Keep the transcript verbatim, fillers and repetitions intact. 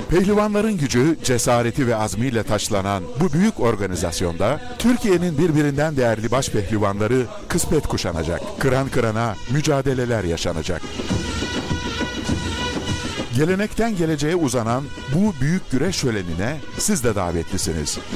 Pehlivanların gücü, cesareti ve azmiyle taçlanan bu büyük organizasyonda Türkiye'nin birbirinden değerli baş pehlivanları kısmet kuşanacak. Kıran kırana mücadeleler yaşanacak. Gelenekten geleceğe uzanan bu büyük güreş şölenine siz de davetlisiniz.